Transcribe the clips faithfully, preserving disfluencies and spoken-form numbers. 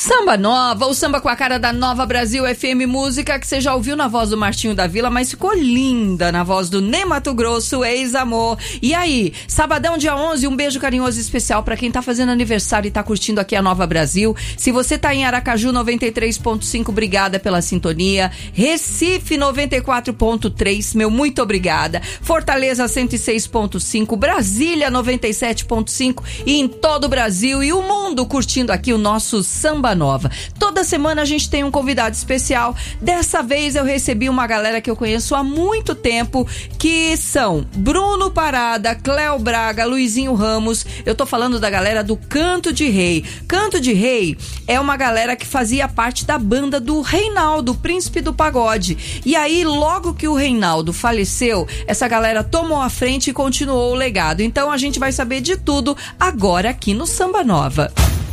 Samba Nova, o samba com a cara da Nova Brasil F M Música, que você já ouviu na voz do Martinho da Vila, mas ficou linda na voz do Ney Matogrosso, ex-amor. E aí, sabadão dia onze, um beijo carinhoso especial pra quem tá fazendo aniversário e tá curtindo aqui a Nova Brasil. Se você tá em Aracaju noventa e três ponto cinco, obrigada pela sintonia. Recife noventa e quatro ponto três, meu muito obrigada. Fortaleza cento e seis ponto cinco, Brasília noventa e sete ponto cinco e em todo o Brasil e o mundo curtindo aqui o nosso Samba Nova. Toda semana a gente tem um convidado especial. Dessa vez eu recebi uma galera que eu conheço há muito tempo, que são Bruno Parada, Cléo Braga, Luizinho Ramos. Eu tô falando da galera do Canto de Rei. Canto de Rei é uma galera que fazia parte da banda do Reinaldo, Príncipe do Pagode. E aí, logo que o Reinaldo faleceu, essa galera tomou a frente e continuou o legado. Então a gente vai saber de tudo agora aqui no Samba Nova.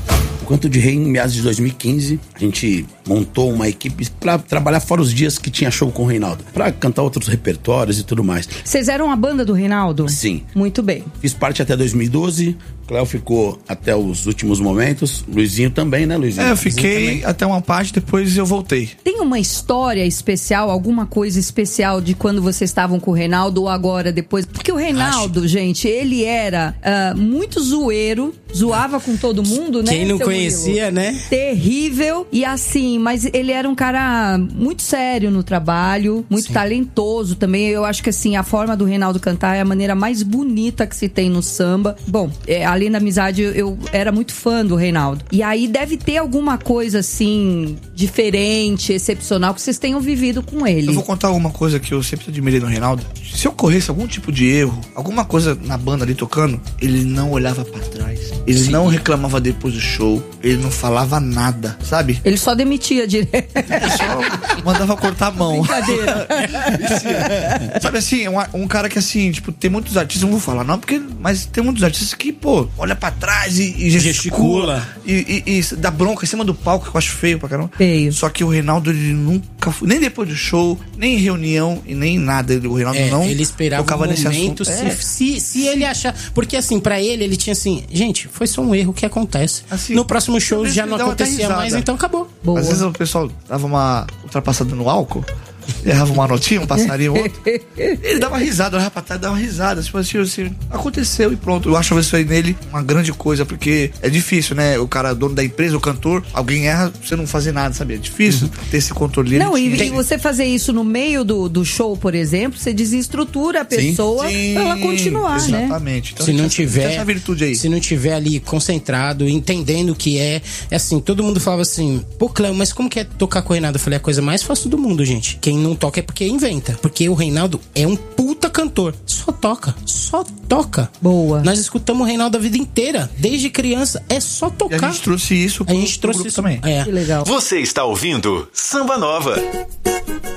O Canto de Rei, em meados de dois mil e quinze, a gente montou uma equipe pra trabalhar fora os dias que tinha show com o Reinaldo, pra cantar outros repertórios e tudo mais. Vocês eram a banda do Reinaldo? Sim. Muito bem. Fiz parte até dois mil e doze, Cléo ficou até os últimos momentos, Luizinho também, né, Luizinho? É, eu fiquei até uma parte, depois eu voltei. Tem uma história especial, alguma coisa especial de quando vocês estavam com o Reinaldo ou agora, depois? Porque o Reinaldo, Acho. gente, ele era uh, muito zoeiro, zoava com todo mundo, né? Quem não conhecia, Murilo? né? Terrível. E assim, mas ele era um cara muito sério no trabalho, muito Sim. talentoso também. Eu acho que assim, a forma do Reinaldo cantar é a maneira mais bonita que se tem no samba. Bom, é, além da amizade, eu, eu era muito fã do Reinaldo. E aí deve ter alguma coisa assim, diferente, excepcional, que vocês tenham vivido com ele. Eu vou contar uma coisa que eu sempre admirei no Reinaldo. Se ocorresse algum tipo de erro, alguma coisa na banda ali tocando, ele não olhava pra trás. Ele Sim. não reclamava depois do show. Ele não falava nada, sabe? Ele só demitia direto. Ele só mandava cortar a mão. Brincadeira. Sabe assim, um, um cara que assim, tipo, tem muitos artistas, não vou falar não, porque, mas tem muitos artistas que, pô, olha pra trás e, e gesticula. E, e, e dá bronca em cima do palco, que eu acho feio pra caramba. Feio. Só que o Reinaldo, ele nunca foi, nem depois do show, nem em reunião e nem nada. O Reinaldo é, não ele esperava tocava um nesse momento assunto. Se, É. se, se ele achar... Porque assim, pra ele, ele tinha assim... Gente, foi só um erro que acontece. Assim, no próximo show já não acontecia mais, então acabou. Boa. Às vezes o pessoal dava uma ultrapassada no álcool, errava uma notinha, um passarinho, outro. Ele dava risada, olhava pra trás, dava risada. Tipo assim, assim, aconteceu e pronto. Eu acho isso aí nele uma grande coisa, porque é difícil, né? O cara, dono da empresa, o cantor, alguém erra, você não fazer nada, sabe? É difícil uhum. ter esse controle. Não, e, e você fazer isso no meio do, do show, por exemplo, você desestrutura a pessoa sim, sim, pra ela continuar, exatamente. né? Exatamente. Então, se não tiver essa virtude aí. Se não tiver ali concentrado, entendendo o que é, é assim, todo mundo falava assim, pô, Cléo, mas como que é tocar com o Reinaldo? Eu falei, é a coisa mais fácil do mundo, gente. Quem não toca é porque inventa. Porque o Reinaldo é um puta cantor. Só toca. Só toca. Boa. Nós escutamos o Reinaldo a vida inteira. Desde criança. É só tocar. E a gente trouxe isso pro, a gente trouxe pro grupo isso também. É. Que legal. Você está ouvindo Samba Nova.